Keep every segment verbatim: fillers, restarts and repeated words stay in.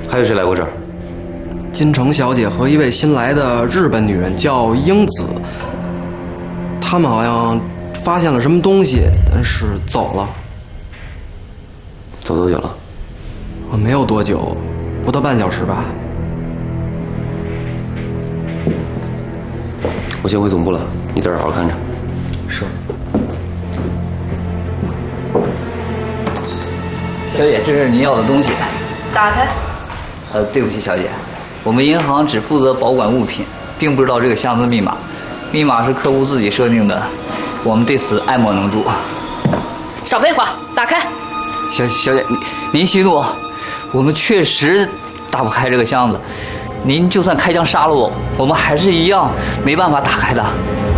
还有谁来过这儿？ 金城小姐和一位新来的日本女人叫英子，他们好像发现了什么东西，但是走了。 走多久了？ 我没有多久，不到半小时吧。 我先回总部了，你在这儿好好看着。 是。 小姐，这是您要的东西。 打开。 呃，对不起，小姐，我们银行只负责保管物品，并不知道这个箱子密码，密码是客户自己设定的，我们对此爱莫能助。 少废话，打开。 小小姐，您您息怒，我们确实打不开这个箱子，您就算开枪杀了我，我们还是一样没办法打开的。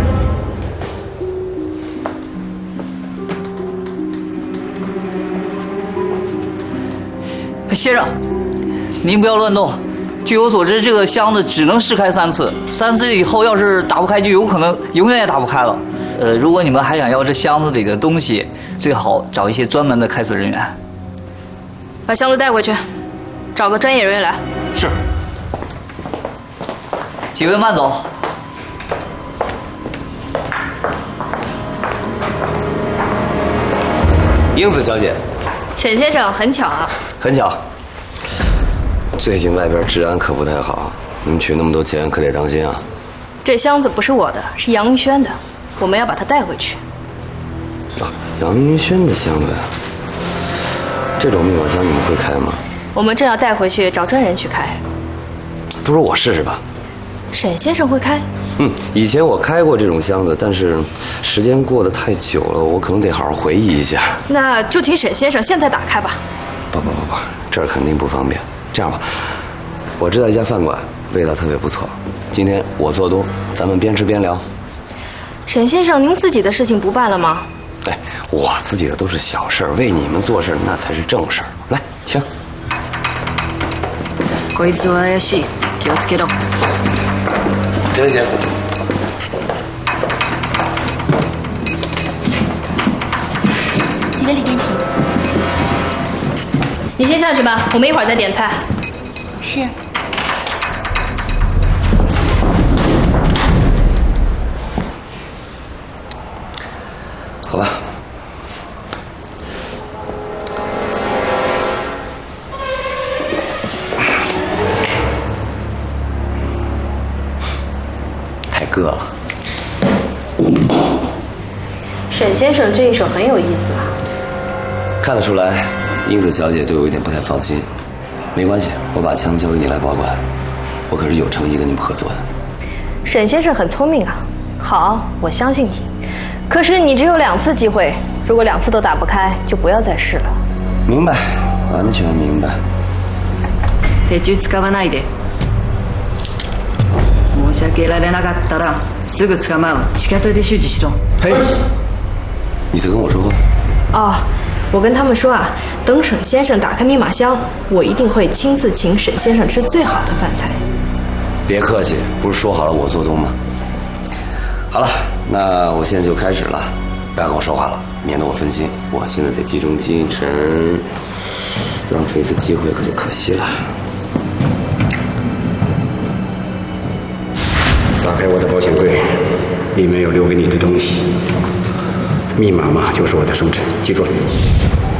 先生，您不要乱动。据我所知，这个箱子只能试开三次，三次以后要是打不开，就有可能永远也打不开了。呃，如果你们还想要这箱子里的东西，最好找一些专门的开锁人员。 把箱子带回去，找个专业人员来。 是。几位慢走。 英子小姐。 沈先生，很巧啊。 很巧。最近外边治安可不太好，你们取那么多钱可得当心啊。 这箱子不是我的，是杨云轩的，我们要把它带回去。 啊，杨云轩的箱子呀？这种密码箱你们会开吗？ 我们正要带回去，找专人去开。 不如我试试吧。 沈先生会开？ 嗯，以前我开过这种箱子，但是时间过得太久了，我可能得好好回忆一下。 那就请沈先生现在打开吧。 不不不不，这儿肯定不方便。这样吧，我知道一家饭馆，味道特别不错。今天我做东，咱们边吃边聊。 沈先生，您自己的事情不办了吗？ 哎，我自己的都是小事儿，为你们做事那才是正事儿。来，请。 こいつは怪しい。気をつけろ。 行行。 几位里边请。 你先下去吧，我们一会儿再点菜。 是。 好吧。太硌了。 沈先生这一手很有意思啊。 看得出来，英子小姐对我有点不太放心。没关系，我把枪交给你来保管。我可是有诚意跟你们合作的。 沈先生很聪明啊。好，我相信你。可是你只有两次机会，如果两次都打不开，就不要再试了。 明白，完全明白。 手中使わないで。申し訳られなかったらすぐ捕まう。地下で指示しろ。 嘿，你在跟我说话？ 哦，我跟他们说啊，等沈先生打开密码箱，我一定会亲自请沈先生吃最好的饭菜。 别客气，不是说好了我做东吗？好了，那我现在就开始了，不要跟我说话了，免得我分心。我现在得集中精神，浪费一次机会可就可惜了。 打开我的保险柜，里面有留给你的东西。密码嘛，就是我的生辰，记住了。